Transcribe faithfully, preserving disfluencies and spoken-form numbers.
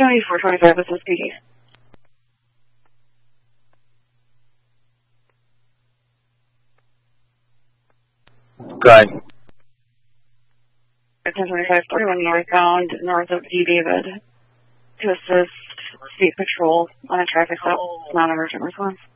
seventy-four twenty-five, this is P D. Go ahead. ten twenty-five, forty-one northbound, north of D. David, to assist State Patrol on a traffic stop, non-emergent response.